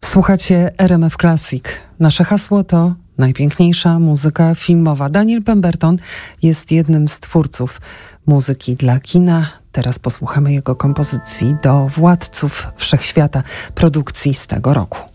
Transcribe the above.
Słuchacie RMF Classic. Nasze hasło to najpiękniejsza muzyka filmowa. Daniel Pemberton jest jednym z twórców muzyki dla kina. Teraz posłuchamy jego kompozycji do Władców Wszechświata, produkcji z tego roku.